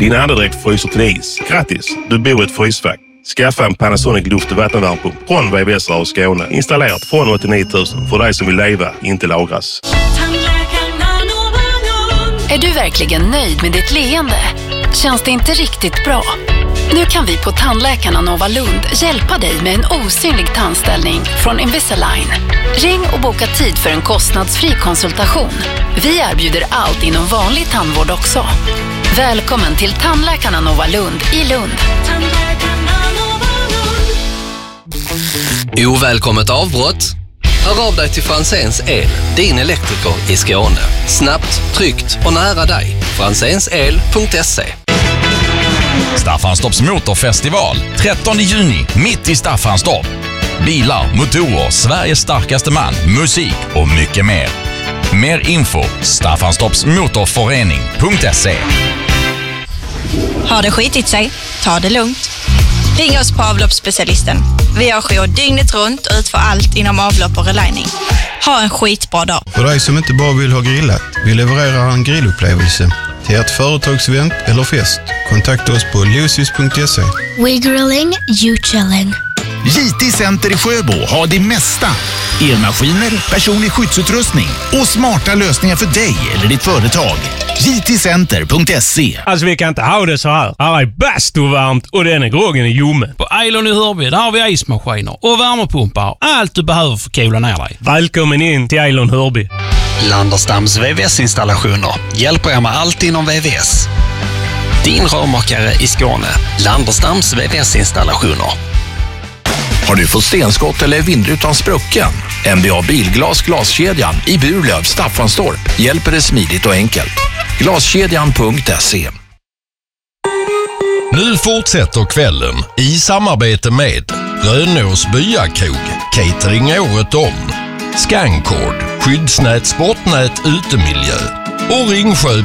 Din andedräkt fryser till is. Grattis, du bor i ett frysfack. Skaffa en Panasonic luft- och vattenvärmepump från VVS Radio Skåne. Installerat från 89 000 för dig som vill leva, inte lagras. Är du verkligen nöjd med ditt leende? Känns det inte riktigt bra? Nu kan vi på Tandläkarna Nova Lund hjälpa dig med en osynlig tandställning från Invisalign. Ring och boka tid för en kostnadsfri konsultation. Vi erbjuder allt inom vanlig tandvård också. Välkommen till Tandläkarna Nova Lund i Lund. Ovälkommet avbrott? Hör av dig till Franzéns El, din elektriker i Skåne. Snabbt, tryggt och nära dig. franzénsel.se. Staffanstorps motorfestival 13 juni, mitt i Staffanstorp. Bilar, motorer, Sveriges starkaste man, musik och mycket mer. Mer info, staffanstorpsmotorförening.se. Har det skitit sig? Ta det lugnt. Ring oss på avloppsspecialisten. Vi har jour dygnet runt och utför allt inom avlopp och relining. Ha en skitbra dag. För dig som inte bara vill ha grillat, vi levererar en grillupplevelse till ett företagsevent eller fest. Kontakta oss på lucis.se. We grilling, you chilling. JT Center i Sjöbo har det mesta. Elmaskiner, personlig skyddsutrustning och smarta lösningar för dig eller ditt företag. jtcenter.se. Alltså vi kan inte ha det så här. Här är bastuvarmt och den är groggen i Jomme. På Eilon i Hörby, där har vi ismaskiner och värmepumpar. Allt du behöver för att kola ner dig. Välkommen in till Eilon Hörby. Landerstams VVS-installationer hjälper er med allt inom VVS. Din rörmakare i Skåne. Landerstams VVS-installationer. Har du fått stenskott eller vindrutan sprucken? MBA Bilglas glaskedjan i Burlöv, Staffanstorp hjälper dig smidigt och enkelt. Glaskedjan.se. Nu fortsätter kvällen i samarbete med Rönås Byakrog, catering året om, Scancord, skyddsnät, sportnät, utemiljö och Ringsjö